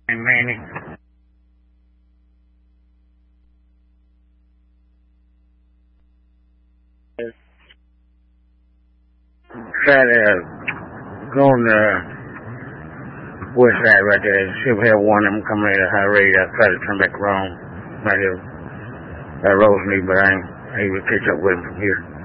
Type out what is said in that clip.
Manny. Try to go on the west side right there. See if we have one of them coming at a high rate. I try to turn back around. Right here. That road's me, but I ain't able to catch up with him from here.